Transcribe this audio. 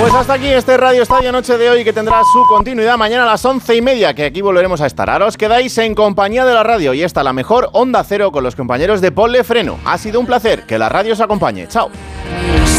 Pues hasta aquí este Radio Estadio Noche de hoy, que tendrá su continuidad mañana a las 11:30, que aquí volveremos a estar. Ahora os quedáis en compañía de la radio y esta la mejor Onda Cero con los compañeros de Ponle Freno. Ha sido un placer, que la radio os acompañe. Chao.